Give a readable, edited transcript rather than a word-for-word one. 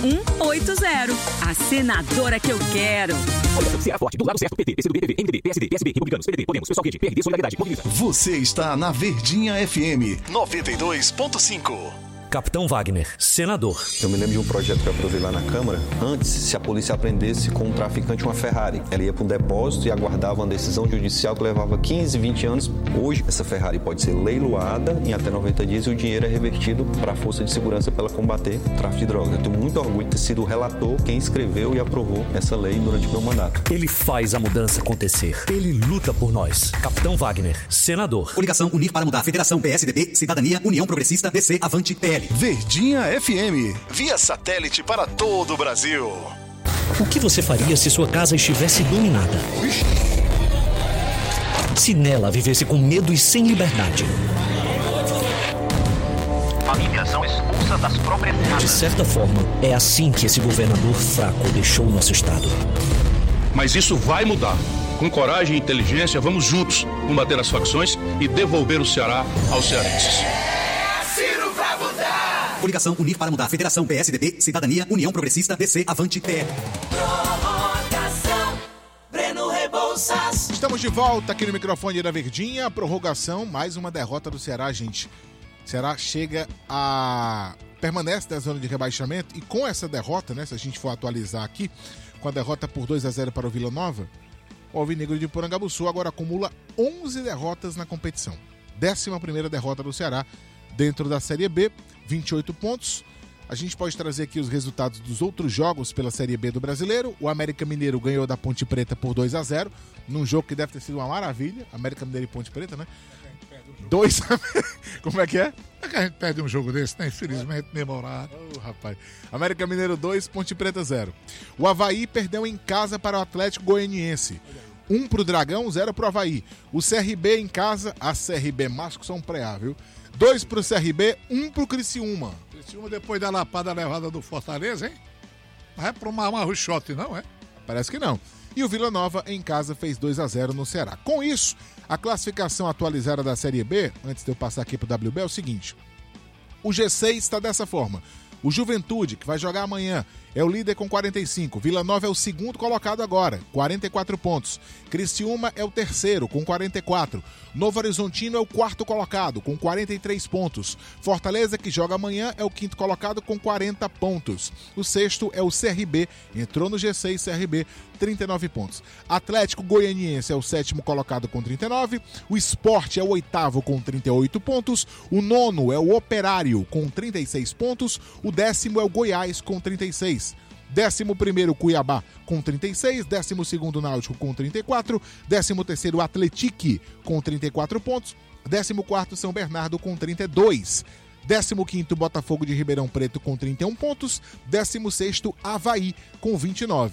8180. A senadora que eu quero. Ceará Forte, do lado certo, PT, PCdoB, PV, MDB, PSD, PSB, Republicanos, PDT, Podemos, Pessoal Rede, PRD, Solidariedade, Mobiliza. Você está na Verdinha FM 92.5. Capitão Wagner, senador. Eu me lembro de um projeto que eu aprovei lá na Câmara. Antes, se a polícia apreendesse com um traficante uma Ferrari, ela ia para um depósito e aguardava uma decisão judicial que levava 15, 20 anos. Hoje, essa Ferrari pode ser leiloada em até 90 dias e o dinheiro é revertido para a Força de Segurança para ela combater o tráfico de drogas. Eu tenho muito orgulho de ter sido o relator quem escreveu e aprovou essa lei durante o meu mandato. Ele faz a mudança acontecer. Ele luta por nós. Capitão Wagner, senador. Coligação Unir para Mudar. Federação PSDB, Cidadania, União Progressista, DC, Avante, PL. Verdinha FM, via satélite para todo o Brasil. O que você faria se sua casa estivesse dominada? Se nela vivesse com medo e sem liberdade? Famílias são expulsas das próprias casas. De certa forma, é assim que esse governador fraco deixou o nosso estado. Mas isso vai mudar. Com coragem e inteligência, vamos juntos combater as facções e devolver o Ceará aos cearenses. Coligação Unir para Mudar. Federação PSDB, Cidadania, União Progressista, DC, Avante, PL. Prorrogação, Breno Rebouças. Estamos de volta aqui no microfone da Verdinha. Prorrogação, mais uma derrota do Ceará, gente. O Ceará permanece na zona de rebaixamento e com essa derrota, né, se a gente for atualizar aqui, com a derrota por 2-0 para o Vila Nova, o Alvinegro de Porangabuçu agora acumula 11 derrotas na competição. 11ª derrota do Ceará dentro da Série B, 28 pontos. A gente pode trazer aqui os resultados dos outros jogos pela Série B do Brasileiro. O América Mineiro ganhou da Ponte Preta por 2-0, num jogo que deve ter sido uma maravilha. América Mineiro e Ponte Preta, né? Como é que é? É que a gente perde um jogo desse, né? Infelizmente, memorável. Rapaz. América Mineiro 2, Ponte Preta 0. O Avaí perdeu em casa para o Atlético Goianiense. 1 pro Dragão, 0 pro Avaí. O CRB em casa, a CRB Masco São Preá, viu? 2 pro CRB, 1 pro Criciúma. Criciúma depois da lapada levada do Fortaleza, hein? Não é pro Marruchote, não, é? Parece que não. E o Vila Nova em casa fez 2-0 no Ceará. Com isso, a classificação atualizada da Série B, antes de eu passar aqui pro WB, é o seguinte. O G6 está dessa forma. O Juventude, que vai jogar amanhã, é o líder com 45. Vila Nova é o segundo colocado agora, 44 pontos. Criciúma é o terceiro, com 44. Novo Horizontino é o quarto colocado, com 43 pontos. Fortaleza, que joga amanhã, é o quinto colocado, com 40 pontos. O sexto é o CRB, entrou no G6, CRB, 39 pontos. Atlético Goianiense é o sétimo colocado, com 39. O Sport é o oitavo, com 38 pontos. O nono é o Operário, com 36 pontos. O décimo é o Goiás, com 36. 11º Cuiabá com 36, 12º Náutico com 34, 13º Atletique com 34 pontos, 14º São Bernardo com 32, 15º Botafogo de Ribeirão Preto com 31 pontos, 16º Avaí com 29.